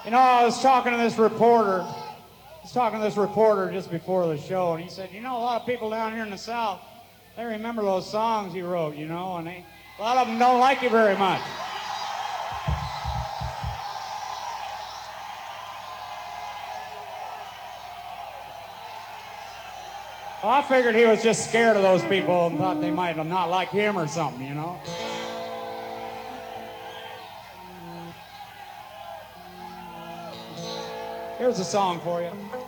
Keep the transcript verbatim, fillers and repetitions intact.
You know, I was talking to this reporter. I was talking to this reporter just before the show, and he said, you know, a lot of people down here in the South, they remember those songs you wrote, you know, and they, a lot of them don't like you very much. Well, I figured he was just scared of those people and thought they might not like him or something, you know. Here's a song for you.